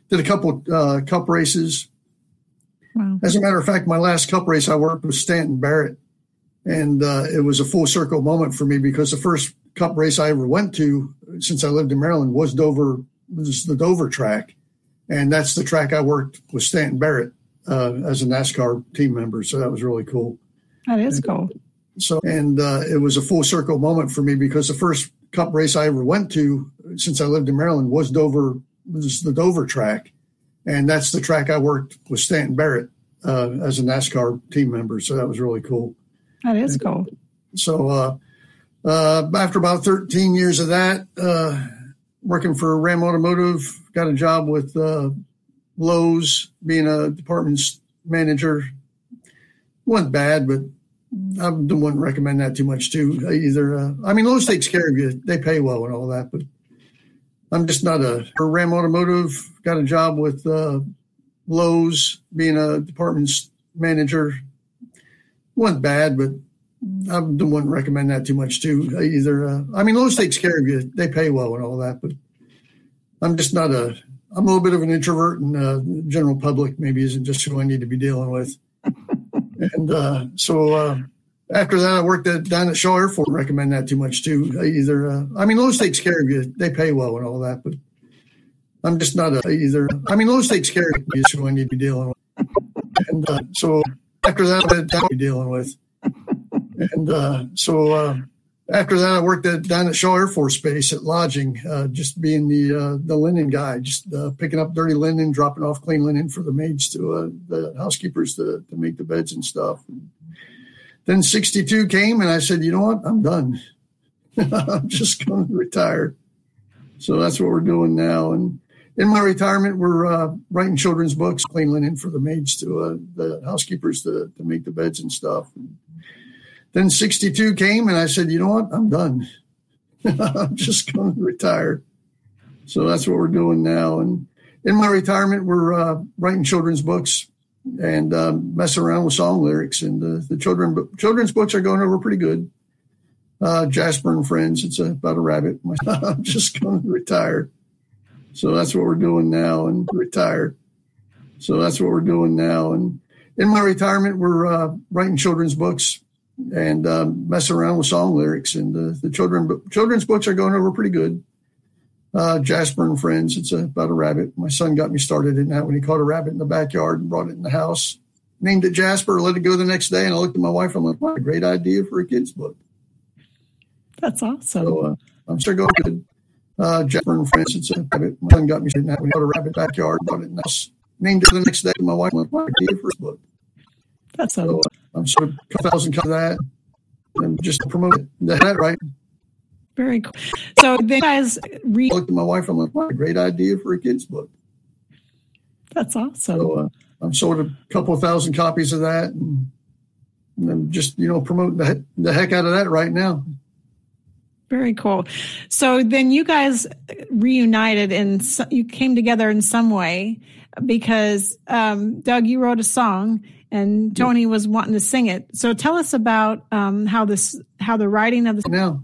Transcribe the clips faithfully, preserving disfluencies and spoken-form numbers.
did a couple uh, cup races. Wow. As a matter of fact, my last cup race I worked with Stanton Barrett, and uh, it was a full circle moment for me because the first cup race I ever went to since I lived in Maryland was Dover, was the Dover track, and that's the track I worked with Stanton Barrett uh, as a NASCAR team member. So that was really cool. That is and, cool. So, and uh, it was a full circle moment for me because the first cup race I ever went to since I lived in Maryland was Dover, was the Dover track. And that's the track I worked with Stanton Barrett uh, as a NASCAR team member. So that was really cool. That is and, cool. So uh, uh, after about thirteen years of that, uh, working for Ram Automotive, got a job with uh, Lowe's, being a department manager. Wasn't bad, but I wouldn't recommend that too much too either. Uh, I mean, Lowe's takes care of you. They pay well and all that, but I'm just not a – for Ram Automotive, got a job with uh, Lowe's, being a department manager. Wasn't bad, but I wouldn't recommend that too much too either. Uh, I mean, Lowe's takes care of you. They pay well and all that, but I'm just not a – I'm a little bit of an introvert, and uh, the general public maybe isn't just who I need to be dealing with. And uh, so uh, after that, I worked at, down at Shaw Air Force. Recommend that too much too either. Uh, I mean, Lowe's takes care of you. They pay well and all that, but I'm just not a either. I mean, Lowe's takes care of you, who I need to be dealing with. And uh, so after that, I I'll be dealing with. And uh, so uh, after that, I worked at, down at Shaw Air Force Base at lodging, uh, just being the uh, the linen guy, just uh, picking up dirty linen, dropping off clean linen for the maids to uh, the housekeepers to, to make the beds and stuff. And then sixty-two came, and I said, you know what, I'm done. I'm just going to retire. So that's what we're doing now. And in my retirement, we're uh, writing children's books, clean linen for the maids to uh, the housekeepers to, to make the beds and stuff. And then sixty-two came, and I said, you know what, I'm done. I'm just going to retire. So that's what we're doing now. And in my retirement, we're uh, writing children's books and uh, messing around with song lyrics. And uh, the children children's books are going over pretty good. Uh, Jasper and Friends, it's about a rabbit. I'm just going to retire. So that's what we're doing now, and retire. So that's what we're doing now. And in my retirement, we're uh, writing children's books and um, messing around with song lyrics. And uh, the children children's books are going over pretty good. Uh, Jasper and Friends, it's about a rabbit. My son got me started in that when he caught a rabbit in the backyard and brought it in the house. Named it Jasper, let it go the next day, and I looked at my wife, I'm like, what a great idea for a kid's book. That's awesome. So uh, I'm still going good. Uh, Jasper and Friends, it's a rabbit. My son got me started in that when he caught a rabbit in the backyard and brought it in the house. Named it the next day, my wife, I'm like, what a great idea for a book. That's so uh, I'm sort of a couple thousand copies of that and just promote it. That right. Very cool. So then guys read. I looked at my wife, I'm like, what a great idea for a kid's book. That's awesome. So uh, I'm sort of a couple of thousand copies of that, and, and I'm just, you know, promoting the, the heck out of that right now. Very cool. So then you guys reunited and you came together in some way because um, Doug, you wrote a song and Tony was wanting to sing it. So tell us about um, how this, how the writing of the now.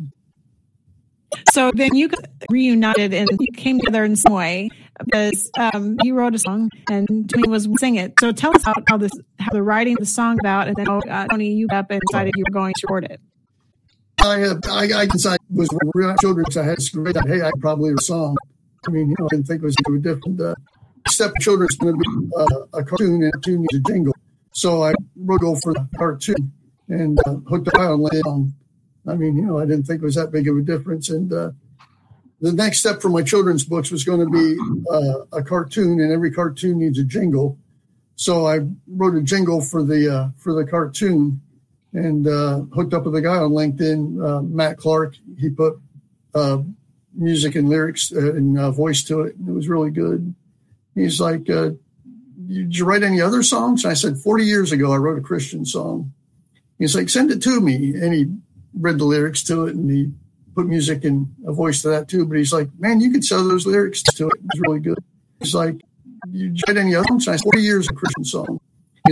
So then you reunited and you came together in some way because um, you wrote a song and Tony was sing it. So tell us about how this, how the writing of the song about, and then uh, Tony, you up and decided you were going to record it. I, uh, I, I decided it was real children because I had this great idea. Hey, I could probably write a song. I mean, you know, I didn't think it was a different. Uh, Step Children's going to be uh, a cartoon, and a cartoon needs a jingle. So I wrote go for the cartoon and uh, hooked the file and laid it on. I mean, you know, I didn't think it was that big of a difference. And uh, the next step for my children's books was going to be uh, a cartoon, and every cartoon needs a jingle. So I wrote a jingle for the uh, for the cartoon and uh, hooked up with a guy on LinkedIn, uh, Matt Clark. He put uh, music and lyrics uh, and uh, voice to it, and it was really good. He's like, uh, did you write any other songs? And I said, forty years ago, I wrote a Christian song. He's like, send it to me. And he read the lyrics to it, and he put music and a voice to that too. But he's like, man, you could sell those lyrics to it. It's really good. He's like, you write any other songs? I said, forty years of Christian song.